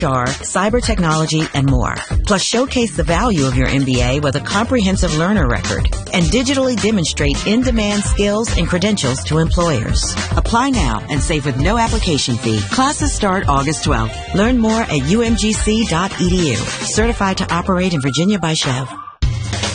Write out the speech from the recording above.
HR, cyber technology, and more. Plus, showcase the value of your MBA with a comprehensive learner record and digitally demonstrate in-demand skills and credentials to employers. Apply now and save with no application fee. Classes start August 12th. Learn more at umgc.edu. Certified to operate in Virginia by Chev.